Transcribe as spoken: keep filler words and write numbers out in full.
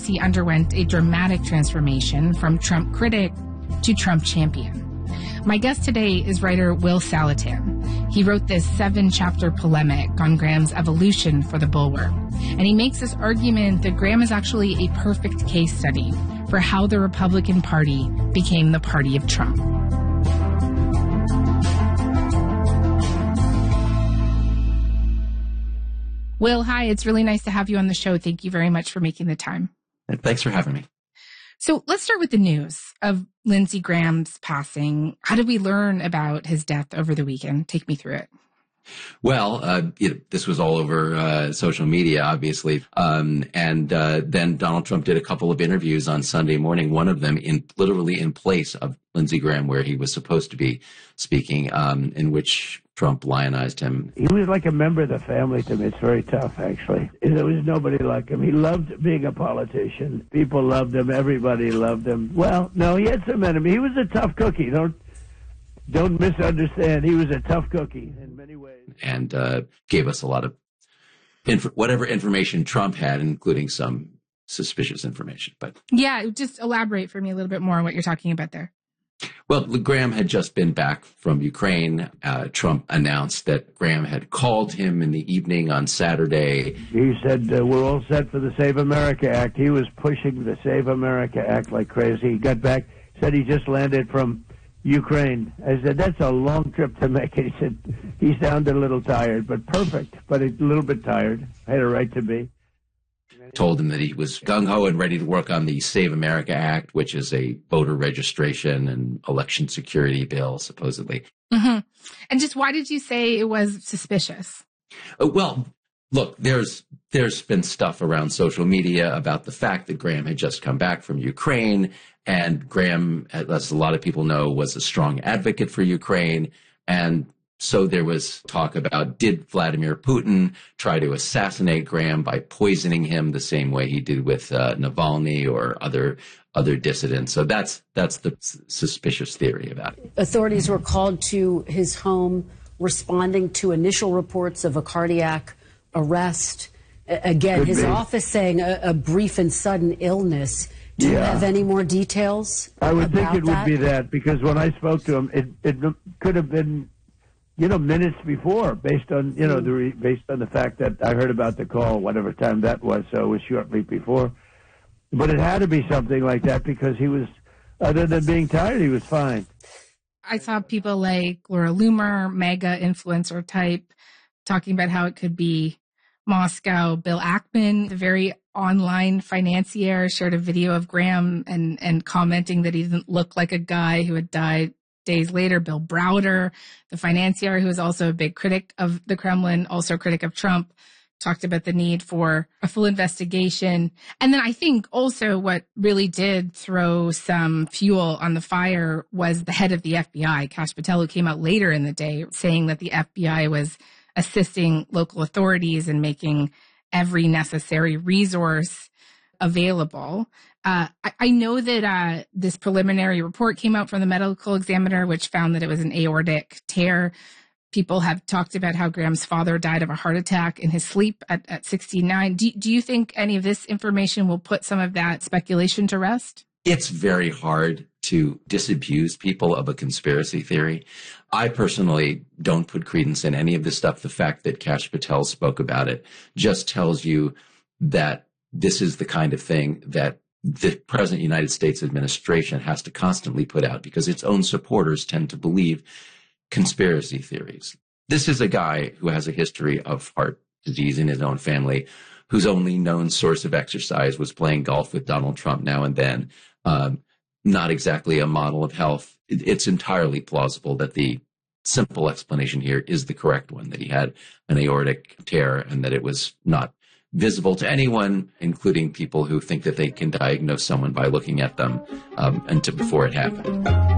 Lindsay underwent a dramatic transformation from Trump critic to Trump champion. My guest today is writer Will Saletan. He wrote this seven-chapter polemic on Graham's evolution for the Bulwark. And he makes this argument that Graham is actually a perfect case study for how the Republican Party became the party of Trump. Will, hi. It's really nice to have you on the show. Thank you very much for making the time. Thanks for having me. So let's start with the news of Lindsey Graham's passing. How did we learn about his death over the weekend? Take me through it. Well, uh, it, this was all over uh, social media, obviously. Um, and uh, then Donald Trump did a couple of interviews on Sunday morning, one of them in literally in place of Lindsey Graham, where he was supposed to be speaking, um, in which Trump lionized him. He was like a member of the family to me. It's very tough, actually. There was nobody like him. He loved being a politician. People loved him. Everybody loved him. Well, no, he had some enemies. He was a tough cookie. Don't don't misunderstand. He was a tough cookie in many ways. And uh, gave us a lot of inf- whatever information Trump had, including some suspicious information. But yeah, just elaborate for me a little bit more on what you're talking about there. Well, Graham had just been back from Ukraine. Uh, Trump announced that Graham had called him in the evening on Saturday. He said, uh, we're all set for the Save America Act. He was pushing the Save America Act like crazy. He got back, said he just landed from Ukraine. I said, that's a long trip to make. He said, he sounded a little tired, but perfect, but a little bit tired. I had a right to be. Told him that he was gung-ho and ready to work on the Save America Act, which is a voter registration and election security bill, supposedly. Mm-hmm. And just why did you say it was suspicious? Uh, well, look, there's there's been stuff around social media about the fact that Graham had just come back from Ukraine, and Graham, as a lot of people know, was a strong advocate for Ukraine, and so there was talk about, did Vladimir Putin try to assassinate Graham by poisoning him the same way he did with uh, Navalny or other other dissidents? So that's that's the s- suspicious theory about it. Authorities were called to his home, responding to initial reports of a cardiac arrest. A- again, Could his be. office saying a, a brief and sudden illness. Do you Yeah. have any more details? I would think about it would that? be that, because when I spoke to him, it, it could have been, you know, minutes before, based on, you know, the re, based on the fact that I heard about the call, whatever time that was, so it was shortly before. But it had to be something like that, because he was, other than being tired, he was fine. I saw people like Laura Loomer, mega influencer type, talking about how it could be Moscow. Bill Ackman, the very online financier, shared a video of Graham and, and commenting that he didn't look like a guy who had died days later. Bill Browder, the financier, who is also a big critic of the Kremlin, also a critic of Trump, talked about the need for a full investigation. And then I think also what really did throw some fuel on the fire was the head of the F B I, Kash Patel, who came out later in the day saying that the F B I was assisting local authorities and making every necessary resource available. Uh, I, I know that uh, this preliminary report came out from the medical examiner, which found that it was an aortic tear. People have talked about how Graham's father died of a heart attack in his sleep at, at sixty-nine. Do, do you think any of this information will put some of that speculation to rest? It's very hard to disabuse people of a conspiracy theory. I personally don't put credence in any of this stuff. The fact that Kash Patel spoke about it just tells you that this is the kind of thing that the present United States administration has to constantly put out, because its own supporters tend to believe conspiracy theories. This is a guy who has a history of heart disease in his own family, whose only known source of exercise was playing golf with Donald Trump now and then. Um, not exactly a model of health. It, it's entirely plausible that the simple explanation here is the correct one, that he had an aortic tear and that it was not visible to anyone, including people who think that they can diagnose someone by looking at them um, until before it happened.